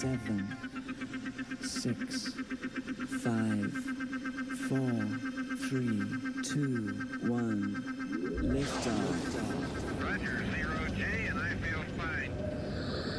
7, 6, 5, 4, 3, 2, 1. Liftoff.